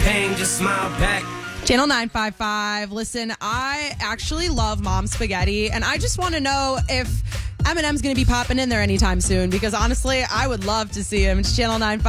pain, just smile back. Channel 955. Listen, I actually love Mom Spaghetti, and I just want to know if Eminem's going to be popping in there anytime soon, because honestly, I would love to see him. It's Channel 955.